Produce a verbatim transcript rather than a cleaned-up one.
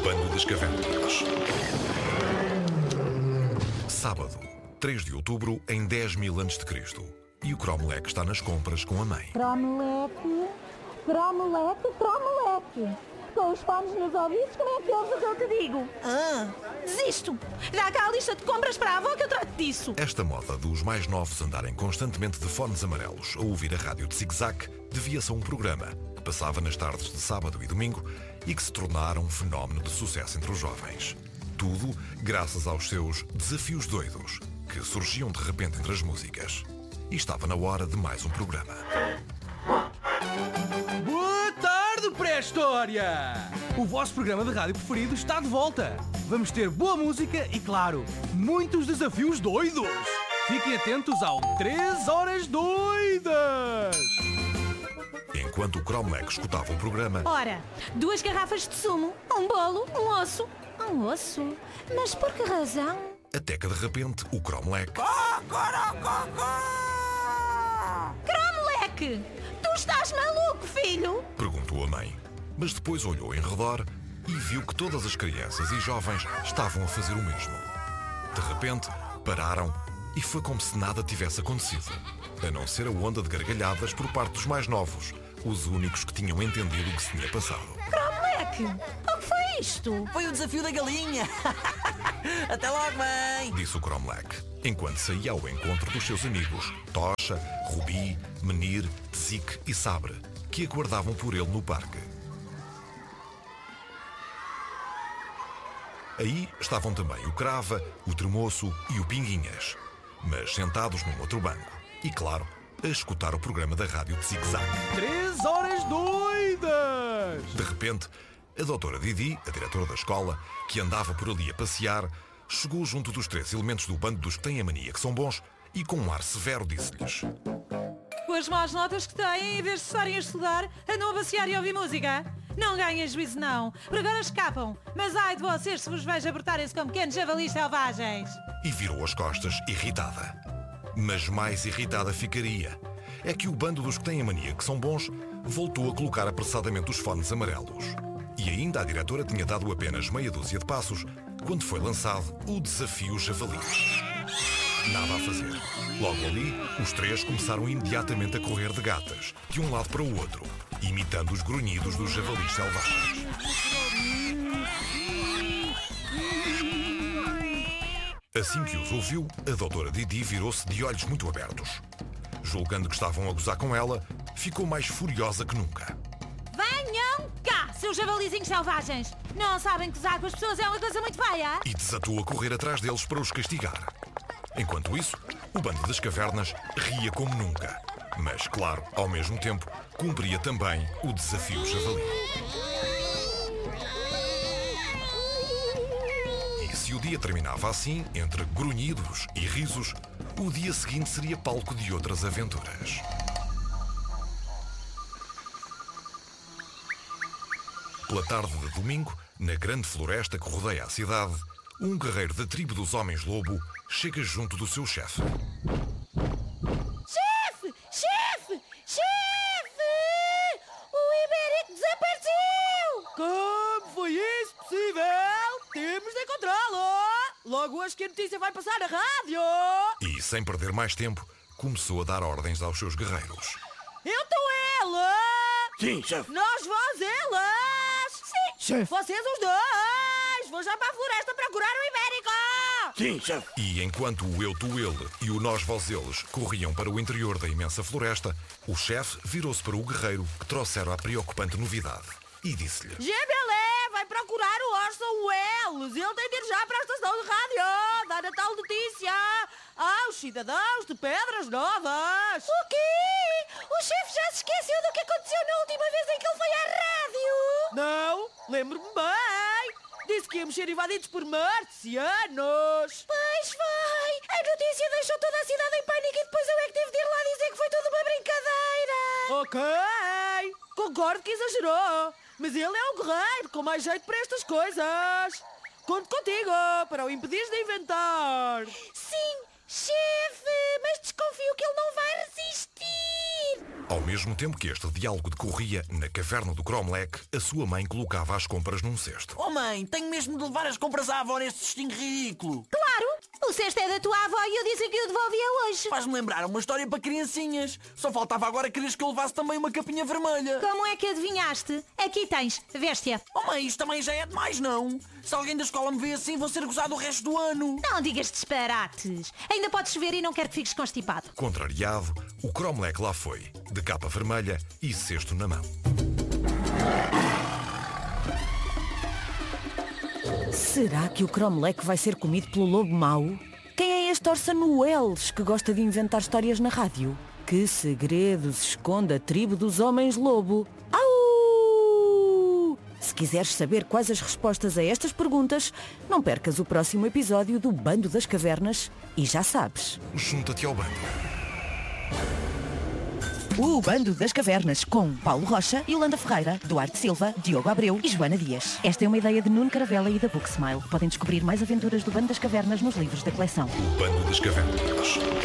Bando das Cavernas. Sábado, três de outubro, em dez mil antes de Cristo. E o Cromlech está nas compras com a mãe. Cromlech, Cromlech, Cromlech. Com os fones nos ouvidos, como é que ouves o que eu te digo? Ah, desisto. Dá cá a lista de compras para a avó que eu trato disso. Esta moda dos mais novos andarem constantemente de fones amarelos a ouvir a rádio de zig-zag devia-se a um programa que passava nas tardes de sábado e domingo e que se tornara um fenómeno de sucesso entre os jovens. Tudo graças aos seus desafios doidos, que surgiam de repente entre as músicas. E estava na hora de mais um programa. Boa tarde, pré-história! O vosso programa de rádio preferido está de volta. Vamos ter boa música e, claro, muitos desafios doidos. Fiquem atentos ao três horas doidas! Enquanto o Cromlech escutava o programa... Ora, duas garrafas de sumo, um bolo, um osso. Um osso? Mas por que razão? Até que de repente o Cromlech... Cromlech! Tu estás maluco, filho? Perguntou a mãe. Mas depois olhou em redor e viu que todas as crianças e jovens estavam a fazer o mesmo. De repente, pararam e foi como se nada tivesse acontecido. A não ser a onda de gargalhadas por parte dos mais novos, os únicos que tinham entendido o que se tinha passado. Cromlech! O que foi isto? Foi o desafio da galinha. Até logo, mãe. Disse o Cromlech, enquanto saía ao encontro dos seus amigos Tocha, Rubi, Menir, Tzik e Sabre, que aguardavam por ele no parque. Aí estavam também o Crava, o Tremoço e o Pinguinhas, mas sentados num outro banco. E, claro, a escutar o programa da rádio de zig-zag. Três horas doidas! De repente, a doutora Didi, a diretora da escola, que andava por ali a passear, chegou junto dos três elementos do bando dos que têm a mania que são bons e com um ar severo disse-lhes: Com as más notas que têm, em vez de estarem a estudar, andam a passear e a ouvir música. Não ganhem juízo, não. Por agora escapam. Mas ai de vocês se vos vejo abortarem-se como pequenos javalis selvagens. E virou as costas, irritada. Mas mais irritada ficaria. É que o bando dos que têm a mania que são bons voltou a colocar apressadamente os fones amarelos. E ainda a diretora tinha dado apenas meia dúzia de passos quando foi lançado o desafio javali. Nada a fazer. Logo ali, os três começaram imediatamente a correr de gatas, de um lado para o outro, imitando os grunhidos dos javalis selvagens. Assim que os ouviu, a doutora Didi virou-se de olhos muito abertos. Julgando que estavam a gozar com ela, ficou mais furiosa que nunca. Venham cá, seus javalizinhos selvagens. Não sabem que gozar com as pessoas é uma coisa muito feia? E desatou a correr atrás deles para os castigar. Enquanto isso, o bando das cavernas ria como nunca. Mas, claro, ao mesmo tempo, cumpria também o desafio javali. E se o dia terminava assim, entre grunhidos e risos, o dia seguinte seria palco de outras aventuras. Pela tarde de domingo, na grande floresta que rodeia a cidade, um guerreiro da tribo dos Homens-Lobo chega junto do seu chefe. Chefe! Chefe! Chefe! O Ibérico desapareceu! Como foi isso possível? Temos de encontrá-lo! Logo hoje que a notícia vai passar na rádio! E, sem perder mais tempo, começou a dar ordens aos seus guerreiros. Eu estou ela! Sim, chefe. Nós, vós, elas! Sim! Chefe. Vocês os dois! Vou já para a floresta procurar o Ibérico! Sim, chefe. E enquanto o eu, tu, ele e o nós, vós, eles corriam para o interior da imensa floresta, o chefe virou-se para o guerreiro que trouxera a preocupante novidade e disse-lhe: Gebelé vai procurar o Orson Welles! Ele tem de ir já para a estação de rádio! Dar a tal notícia aos cidadãos de Pedras Novas! O quê? O chefe já se esqueceu do que aconteceu na última vez em que ele foi à rádio? Não, lembro-me bem! Disse que íamos ser invadidos por marcianos! Pois foi! A notícia deixou toda a cidade em pânico e depois eu é que tive de ir lá dizer que foi tudo uma brincadeira! Ok! Concordo que exagerou! Mas ele é um guerreiro com mais jeito para estas coisas! Conto contigo para o impedir de inventar! Sim, chefe! Mas desconfio que ele não vai resistir! Ao mesmo tempo que este diálogo decorria na caverna do Cromlech, a sua mãe colocava as compras num cesto. Oh mãe, tenho mesmo de levar as compras à avó neste cestinho ridículo. Claro! O cesto é da tua avó e eu disse que o devolvia hoje. Faz-me lembrar uma história para criancinhas. Só faltava agora quereres que eu levasse também uma capinha vermelha. Como é que adivinhaste? Aqui tens, veste-a. Oh mãe, isto também já é demais, não? Se alguém da escola me vê assim, vou ser gozado o resto do ano. Não digas disparates. Ainda podes ver e não quero que fiques constipado. Contrariado, o Cromlech lá foi, de capa vermelha e cesto na mão. Será que o Cromlech vai ser comido pelo lobo mau? Quem é este Orson Welles que gosta de inventar histórias na rádio? Que segredos esconde a tribo dos homens-lobo? Au! Se quiseres saber quais as respostas a estas perguntas, não percas o próximo episódio do Bando das Cavernas e já sabes. Junta-te ao bando. O Bando das Cavernas, com Paulo Rocha, Yolanda Ferreira, Duarte Silva, Diogo Abreu e Joana Dias. Esta é uma ideia de Nuno Caravela e da Booksmile. Podem descobrir mais aventuras do Bando das Cavernas nos livros da coleção. O Bando das Cavernas.